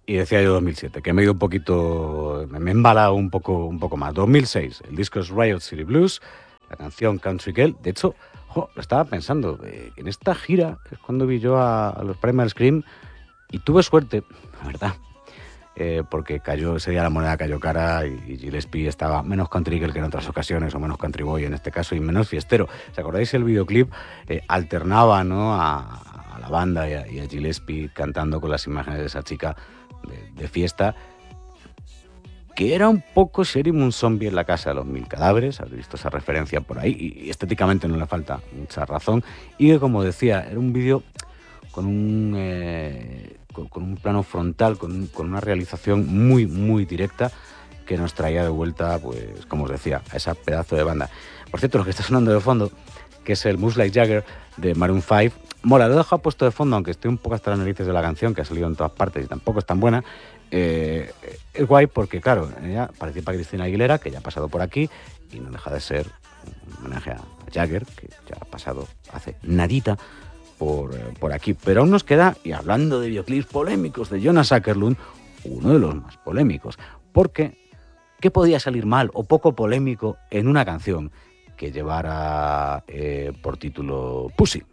Y decía yo 2007, que me he ido un poquito, me he embalado un poco más. 2006, el disco es Riot City Blues, la canción Country Girl. De hecho, lo estaba pensando, en esta gira es cuando vi yo a los Primal Scream y tuve suerte, la verdad, porque cayó ese día la moneda cayó cara y Gillespie estaba menos country girl que en otras ocasiones, o menos country boy en este caso, y menos fiestero. ¿Os acordáis el videoclip? Alternaba, ¿no?, a la banda y a Gillespie cantando con las imágenes de esa chica de fiesta, que era un poco Sherry Moon Zombie en la casa de los mil cadáveres. Habréis visto esa referencia por ahí, y estéticamente no le falta mucha razón, y que, como decía, era un vídeo con con un plano frontal, con una realización muy, muy directa, que nos traía de vuelta, pues, como os decía, a esa pedazo de banda. Por cierto, lo que está sonando de fondo, que es el Moves Like Jagger de Maroon 5, mola, lo he dejado puesto de fondo, aunque estoy un poco hasta las narices de la canción, que ha salido en todas partes y tampoco es tan buena. Es guay porque, claro, ella participa Cristina Aguilera, que ya ha pasado por aquí, y no deja de ser un homenaje a Jagger, que ya ha pasado hace nadita por aquí. Pero aún nos queda, y hablando de videoclips polémicos de Jonas Åkerlund, uno de los más polémicos. Porque, ¿qué podía salir mal o poco polémico en una canción que llevara por título Pussy?